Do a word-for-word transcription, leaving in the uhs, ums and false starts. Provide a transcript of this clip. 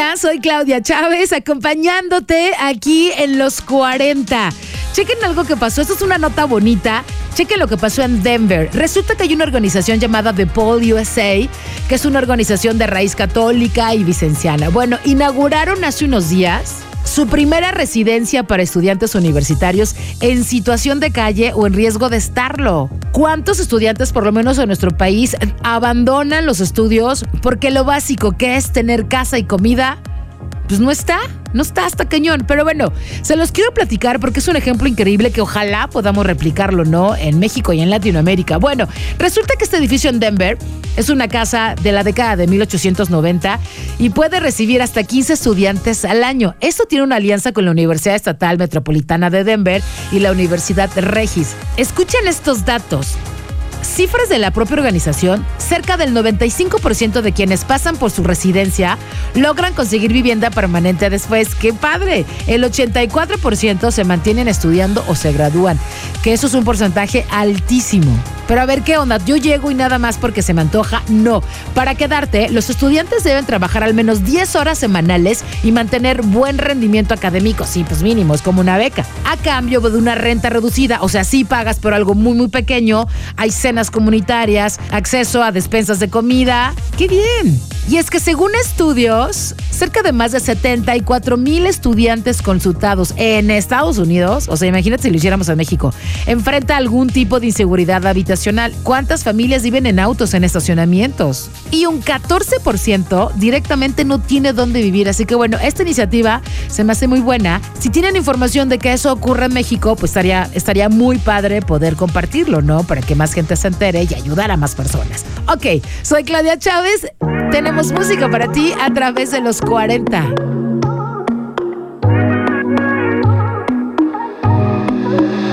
Hola, soy Claudia Chávez, acompañándote aquí en Los cuarenta. Chequen algo que pasó, esto es una nota bonita. Chequen lo que pasó en Denver. Resulta que hay una organización llamada The Paul U S A, que es una organización de raíz católica y vicenciana. Bueno, inauguraron hace unos días su primera residencia para estudiantes universitarios en situación de calle o en riesgo de estarlo. ¿Cuántos estudiantes, por lo menos en nuestro país, abandonan los estudios porque lo básico que es tener casa y comida, pues no está? No está hasta cañón, pero bueno, se los quiero platicar porque es un ejemplo increíble que ojalá podamos replicarlo, ¿no? En México y en Latinoamérica. Bueno, resulta que este edificio en Denver es una casa de la década de mil ochocientos noventa y puede recibir hasta quince estudiantes al año. Esto tiene una alianza con la Universidad Estatal Metropolitana de Denver y la Universidad Regis. Escuchen estos datos. Cifras de la propia organización, cerca del noventa y cinco por ciento de quienes pasan por su residencia logran conseguir vivienda permanente después. ¡Qué padre! El ochenta y cuatro por ciento se mantienen estudiando o se gradúan, que eso es un porcentaje altísimo. Pero a ver, ¿qué onda? ¿Yo llego y nada más porque se me antoja? No. Para quedarte, los estudiantes deben trabajar al menos diez horas semanales y mantener buen rendimiento académico. Sí, pues mínimo, es como una beca. A cambio de una renta reducida, o sea, sí pagas, pero algo muy, muy pequeño. Hay cenas comunitarias, acceso a despensas de comida. ¡Qué bien! Y es que según estudios, cerca de más de setenta y cuatro mil estudiantes consultados en Estados Unidos, o sea, imagínate si lo hiciéramos en México, enfrenta algún tipo de inseguridad habitacional. ¿Cuántas familias viven en autos en estacionamientos? Y un catorce por ciento directamente no tiene dónde vivir. Así que bueno, esta iniciativa se me hace muy buena. Si tienen información de que eso ocurre en México, pues estaría, estaría muy padre poder compartirlo, ¿no? Para que más gente se entere y ayudar a más personas. Ok, soy Claudia Chávez. Tenemos música para ti a través de Los cuarenta.